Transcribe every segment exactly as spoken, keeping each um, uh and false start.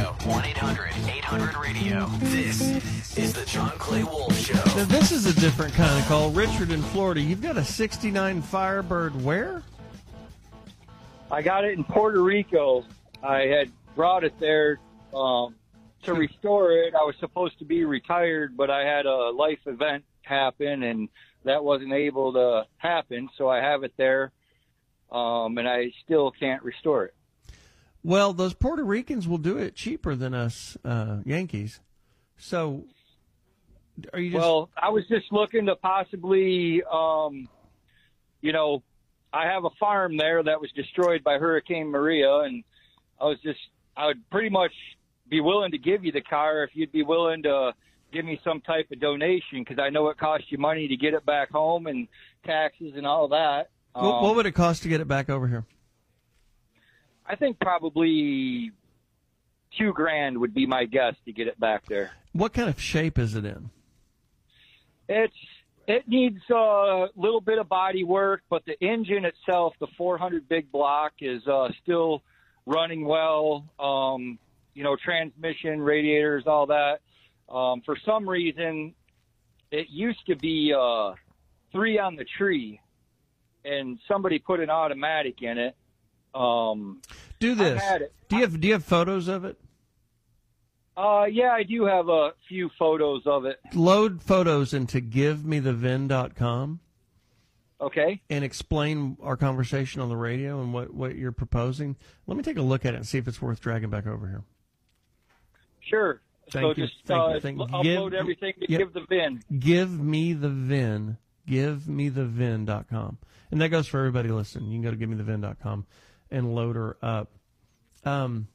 radio. one eight hundred eight hundred radio. This is the John Clay Wolf Show. Now, this is a different kind of call. Richard in Florida, you've got a sixty-nine Firebird where? I got it in Puerto Rico. I had brought it there um, to restore it. I was supposed to be retired, but I had a life event happen, and that wasn't able to happen, so I have it there, um, and I still can't restore it. Well, those Puerto Ricans will do it cheaper than us uh, Yankees. So, are you just... Well, I was just looking to possibly, um, you know, I have a farm there that was destroyed by Hurricane Maria, and I was just, I would pretty much be willing to give you the car if you'd be willing to give me some type of donation, because I know it costs you money to get it back home and taxes and all that. What, um, what would it cost to get it back over here? I think probably two grand would be my guess to get it back there. What kind of shape is it in? It's It needs a little bit of body work, but the engine itself, the four hundred big block, is uh, still running well. Um, you know, transmission, radiators, all that. Um, for some reason, it used to be uh, three on the tree, and somebody put an automatic in it. Um, do this. I've had it. Do you have Do you have photos of it? Uh, yeah, I do have a few photos of it. Load photos into give me the V I N dot com. Okay. And explain our conversation on the radio and what, what you're proposing. Let me take a look at it and see if it's worth dragging back over here. Sure. Thank so you. just Thank uh, you. Thank you. upload Give, everything to yep. give the V I N. Give me the V I N. give me the V I N dot com. And that goes for everybody listening. You can go to give me the V I N dot com and load her up. Um,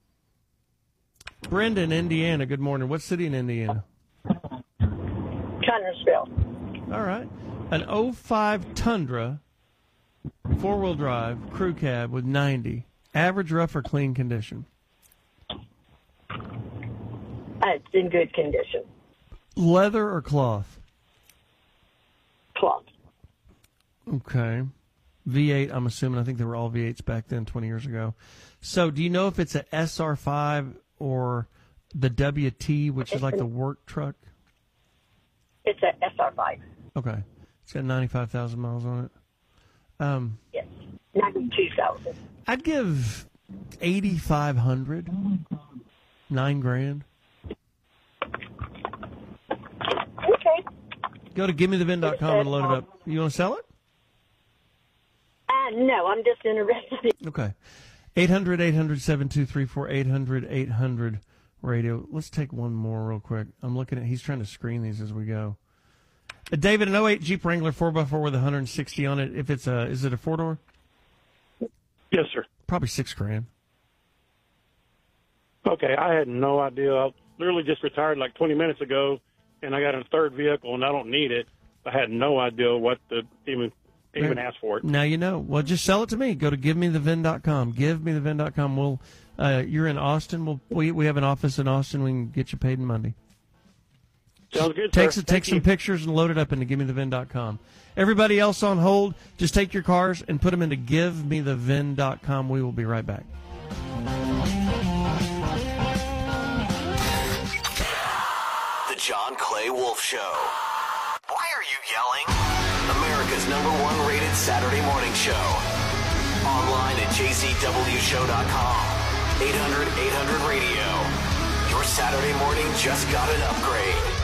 Brenda in Indiana, good morning. What city in Indiana? Connersville. All right. An oh five Tundra, four-wheel drive, crew cab with ninety. Average, rough, or clean condition? Uh, it's in good condition. Leather or cloth? Cloth. Okay. V eight, I'm assuming. I think they were all V eights back then, twenty years ago. So do you know if it's a S R five or the W T, which is like the work truck? It's a S R five. Okay. It's got ninety-five thousand miles on it. Um, yes, ninety-two thousand. I'd give eighty-five hundred dollars, nine grand. Okay. Go to give me the V I N dot com and load it up. You want to sell it? Uh, no, I'm just interested. Okay. eight hundred, eight hundred, seven two three four, eight hundred, eight hundred radio. Let's take one more real quick. I'm looking at, he's trying to screen these as we go. Uh, David, an oh eight Jeep Wrangler four by four with one hundred sixty on it. If it's a, is it a four-door? Yes, sir. Probably six grand. Okay, I had no idea. I literally just retired like twenty minutes ago, and I got a third vehicle, and I don't need it. I had no idea what to even even ask for it. Now you know. Well, just sell it to me. Go to give me the V I N dot com. give me the V I N dot com. We'll, uh, you're in Austin. We'll, we we have an office in Austin. We can get you paid in Monday. Sounds good, Take, sir. some, take some pictures and load it up into give me the V I N dot com. Everybody else on hold, just take your cars and put them into give me the V I N dot com. We will be right back. The John Clay Wolf Show. Why are you yelling? America's number one rated Saturday morning show. Online at j c w show dot com. eight hundred, eight hundred radio. Your Saturday morning just got an upgrade.